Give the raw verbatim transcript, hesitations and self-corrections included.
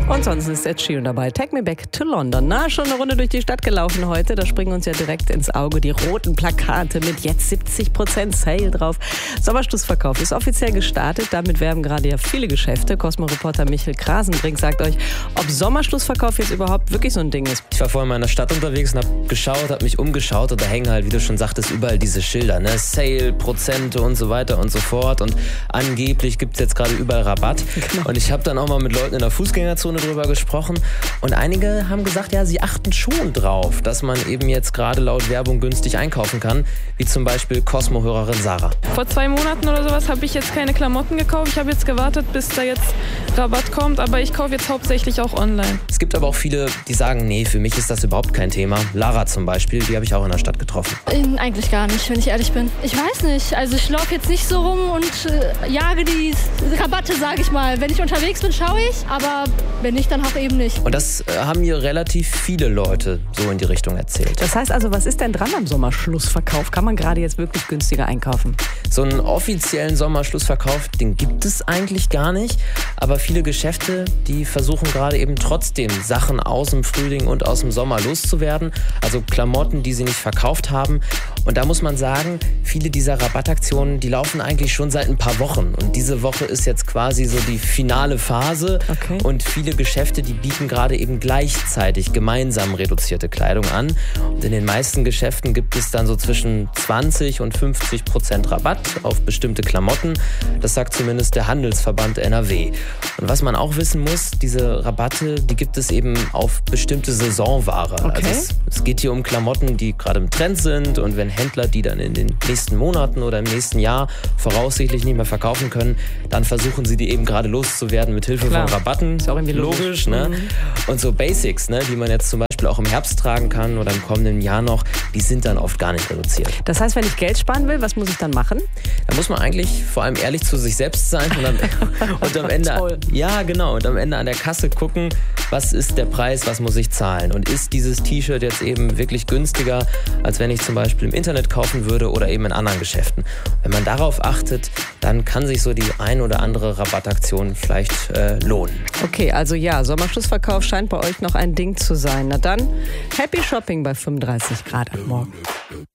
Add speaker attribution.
Speaker 1: Und sonst ist Ed Sheeran dabei. Take Me Back to London. Na, schon eine Runde durch die Stadt gelaufen heute. Da springen uns ja direkt ins Auge die roten Plakate mit jetzt siebzig Prozent Sale drauf. Sommerschlussverkauf ist offiziell gestartet. Damit werben gerade ja viele Geschäfte. Cosmo-Reporter Michel Krasenbrink sagt euch, ob Sommerschlussverkauf jetzt überhaupt wirklich so ein Ding ist.
Speaker 2: Ich war vorhin mal in der Stadt unterwegs und habe geschaut, habe mich umgeschaut und da hängen halt, wie du schon sagtest, überall diese Schilder, ne? Sale, Prozente und so weiter und so fort. Und angeblich gibt es jetzt gerade überall Rabatt.
Speaker 1: Genau.
Speaker 2: Und ich habe dann auch mal mit Leuten in der Fußgängerzone drüber gesprochen und einige haben gesagt, ja, sie achten schon drauf, dass man eben jetzt gerade laut Werbung günstig einkaufen kann, wie zum Beispiel Cosmo-Hörerin Sarah.
Speaker 3: Vor zwei Monaten oder sowas habe ich jetzt keine Klamotten gekauft. Ich habe jetzt gewartet, bis da jetzt Rabatt kommt, aber ich kaufe jetzt hauptsächlich auch online.
Speaker 2: Es gibt aber auch viele, die sagen, nee, für mich ist das überhaupt kein Thema. Lara zum Beispiel, die habe ich auch in der Stadt getroffen.
Speaker 4: Ähm, eigentlich gar nicht, wenn ich ehrlich bin. Ich weiß nicht, also ich laufe jetzt nicht so rum und äh, jage die Rabatte, sage ich mal. Wenn ich unterwegs bin, schaue ich, aber wenn nicht, dann auch eben nicht.
Speaker 2: Und das äh, haben mir relativ viele Leute so in die Richtung erzählt.
Speaker 1: Das heißt also, was ist denn dran am Sommerschlussverkauf? Kann man gerade jetzt wirklich günstiger einkaufen?
Speaker 2: So einen offiziellen Sommerschlussverkauf, den gibt es eigentlich gar nicht. Aber viele Geschäfte, die versuchen gerade eben trotzdem Sachen aus dem Frühling und aus dem Sommer loszuwerden. Also Klamotten, die sie nicht verkauft haben. Und da muss man sagen, viele dieser Rabattaktionen, die laufen eigentlich schon seit ein paar Wochen. Und diese Woche ist jetzt quasi so die finale Phase.
Speaker 1: Okay.
Speaker 2: Und viele Geschäfte, die bieten gerade eben gleichzeitig gemeinsam reduzierte Kleidung an. Und in den meisten Geschäften gibt es dann so zwischen zwanzig und fünfzig Prozent Rabatt auf bestimmte Klamotten. Das sagt zumindest der Handelsverband N R W. Und was man auch wissen muss, diese Rabatte, die gibt es eben auf bestimmte Saisonware.
Speaker 1: Okay.
Speaker 2: Also es, es geht hier um Klamotten, die gerade im Trend sind. Und wenn Händler die dann in den nächsten Monaten oder im nächsten Jahr voraussichtlich nicht mehr verkaufen können, dann versuchen sie die eben gerade loszuwerden mit Hilfe
Speaker 1: Klar.
Speaker 2: von Rabatten.
Speaker 1: Ist auch irgendwie logisch.
Speaker 2: Logisch, ne?
Speaker 1: Mhm.
Speaker 2: Und so Basics, ne, die man jetzt zum Beispiel auch im Herbst tragen kann oder im kommenden Jahr noch, die sind dann oft gar nicht reduziert.
Speaker 1: Das heißt, wenn ich Geld sparen will, was muss ich dann machen?
Speaker 2: Da muss man eigentlich vor allem ehrlich zu sich selbst sein und am, und am Ende,
Speaker 1: Toll.
Speaker 2: ja genau, und am Ende an der Kasse gucken, was ist der Preis, was muss ich zahlen und ist dieses T-Shirt jetzt eben wirklich günstiger, als wenn ich zum Beispiel im Internet kaufen würde oder eben in anderen Geschäften. Wenn man darauf achtet, dann kann sich so die ein oder andere Rabattaktion vielleicht äh, lohnen.
Speaker 1: Okay, also ja, Sommerschlussverkauf scheint bei euch noch ein Ding zu sein. Na dann, happy shopping bei fünfunddreißig Grad am Morgen.